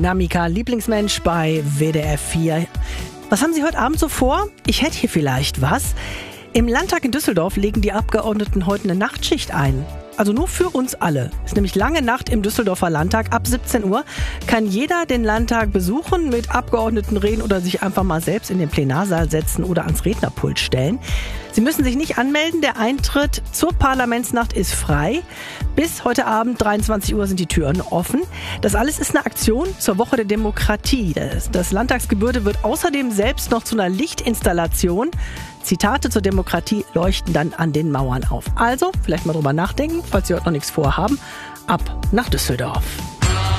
Na, Mika, Lieblingsmensch bei WDR 4. Was haben Sie heute Abend so vor? Ich hätte hier vielleicht was. Im Landtag in Düsseldorf legen die Abgeordneten heute eine Nachtschicht ein. Also nur für uns alle. Ist nämlich lange Nacht im Düsseldorfer Landtag. Ab 17 Uhr kann jeder den Landtag besuchen, mit Abgeordneten reden oder sich einfach mal selbst in den Plenarsaal setzen oder ans Rednerpult stellen. Sie müssen sich nicht anmelden. Der Eintritt zur Parlamentsnacht ist frei. Bis heute Abend 23 Uhr sind die Türen offen. Das alles ist eine Aktion zur Woche der Demokratie. Das Landtagsgebäude wird außerdem selbst noch zu einer Lichtinstallation. Zitate zur Demokratie leuchten dann an den Mauern auf. Also, vielleicht mal drüber nachdenken, falls Sie heute noch nichts vorhaben. Ab nach Düsseldorf.